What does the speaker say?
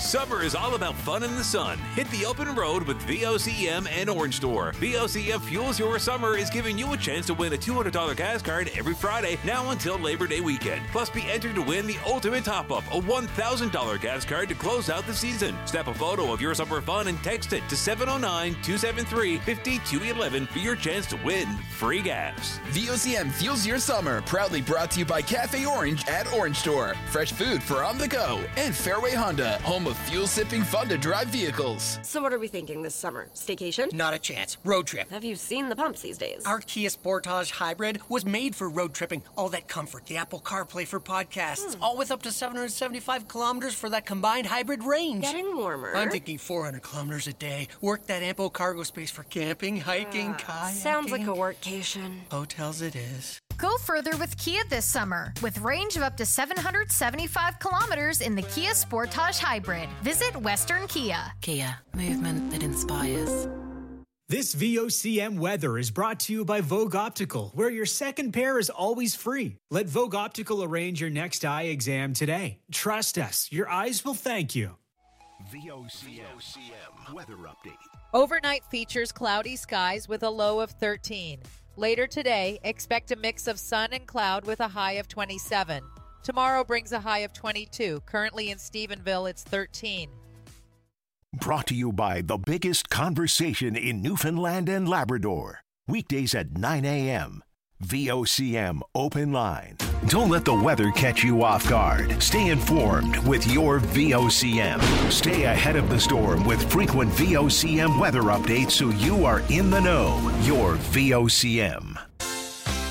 Summer is all about fun in the sun. Hit the open road with VOCM and Orange Store. VOCM Fuels Your Summer is giving you a chance to win a $200 gas card every Friday now until Labor Day weekend. Plus, be entered to win the ultimate top-up, a $1,000 gas card to close out the season. Snap a photo of your summer fun and text it to 709-273-5211 for your chance to win free gas. VOCM Fuels Your Summer, proudly brought to you by Cafe Orange at Orange Store. Fresh food for on the go. And Fairway Honda, home of fuel-sipping, fun-to-drive vehicles. So what are we thinking this summer? Staycation? Not a chance. Road trip. Have you seen the pumps these days? Our Kia Sportage Hybrid was made for road tripping. All that comfort, the Apple CarPlay for podcasts, all with up to 775 kilometers for that combined hybrid range. Getting warmer. I'm thinking 400 kilometers a day. Work that ample cargo space for camping, hiking, kayaking. Sounds like a workcation. Hotels it is. Go further with Kia this summer with range of up to 775 kilometers in the Kia Sportage Hybrid. Visit Western Kia. Kia, movement that inspires. This VOCM weather is brought to you by Vogue Optical, where your second pair is always free. Let Vogue Optical arrange your next eye exam today. Trust us, your eyes will thank you. VOCM weather update. Overnight features cloudy skies with a low of 13. Later today, expect a mix of sun and cloud with a high of 27. Tomorrow brings a high of 22. Currently in Stephenville, it's 13. Brought to you by the biggest conversation in Newfoundland and Labrador. Weekdays at 9 a.m. VOCM Open Line. Don't let the weather catch you off guard. Stay informed with your VOCM. Stay ahead of the storm with frequent VOCM weather updates so you are in the know. Your VOCM.